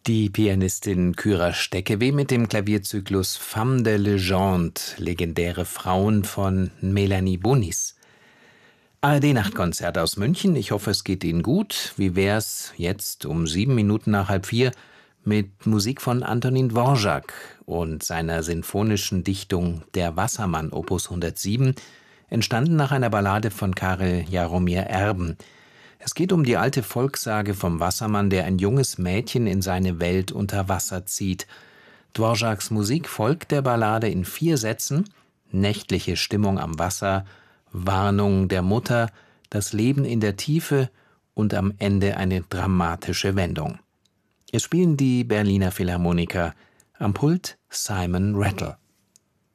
Die Pianistin Kyra Steckeweh mit dem Klavierzyklus Femmes de Légende, legendäre Frauen von Melanie Bonis. ARD-Nachtkonzert aus München. Ich hoffe, es geht Ihnen gut. Wie wär's jetzt um 7 Minuten nach 3:30 mit Musik von Antonín Dvořák und seiner sinfonischen Dichtung Der Wassermann, Opus 107, entstanden nach einer Ballade von Karel Jaromír Erben. Es geht um die alte Volkssage vom Wassermann, der ein junges Mädchen in seine Welt unter Wasser zieht. Dvořáks Musik folgt der Ballade in 4 Sätzen: nächtliche Stimmung am Wasser, Warnung der Mutter, das Leben in der Tiefe und am Ende eine dramatische Wendung. Es spielen die Berliner Philharmoniker, am Pult Simon Rattle.